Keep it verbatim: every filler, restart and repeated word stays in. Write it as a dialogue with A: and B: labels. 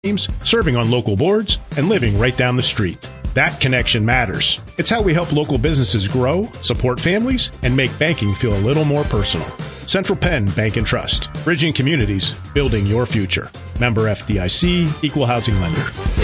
A: teams, serving on local boards, and living right down the street. That connection matters. It's how we help local businesses grow, support families, and make banking feel a little more personal. Central Penn Bank and Trust. Bridging communities, building your future. Member F D I C, Equal Housing Lender.